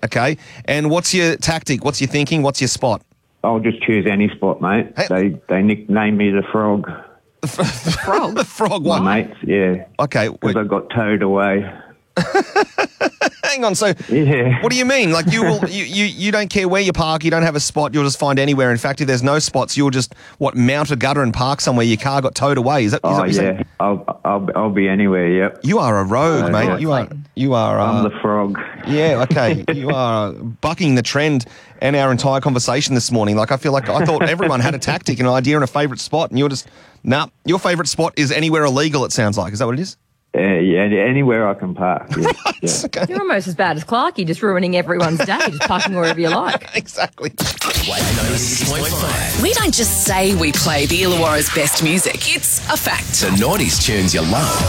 Okay. And what's your tactic? What's your thinking? What's your spot? I'll just choose any spot, mate. Hey. They nicknamed me the Frog. The frog? The frog, My why? mates, yeah. Okay. Because I got towed away. Hang on. So, Yeah. what do you mean? Like you don't care where you park. You don't have a spot. You'll just find anywhere. In fact, if there's no spots, you'll just mount a gutter and park somewhere. Your car got towed away. Is that Oh, what you're yeah. saying? I'll be anywhere, yep. You are a rogue, mate. yeah. You are. I'm the Frog. Yeah. Okay. You are bucking the trend and our entire conversation this morning. Like I feel like I thought everyone had a tactic, an idea, and a favourite spot, and you're just your favourite spot is anywhere illegal. It sounds like. Is that what it is? Yeah, anywhere I can park. Yeah. Right. Yeah. Okay. You're almost as bad as Clarky, just ruining everyone's day, just parking wherever you like. Exactly. Wave 96.5. We don't just say we play the Illawarra's best music. It's a fact. The Naughties tunes you love.